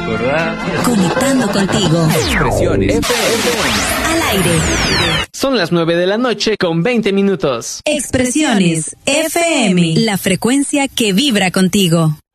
Conectando contigo. Expresiones FM. Al aire. Son las 9:00 con 20 minutos. Expresiones FM. La frecuencia que vibra contigo.